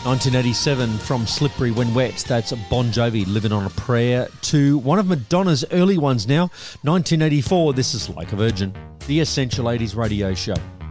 1987 from Slippery When Wet, that's Bon Jovi, Living on a Prayer, to one of Madonna's early ones now, 1984, this is Like a Virgin, the Essential 80s radio show.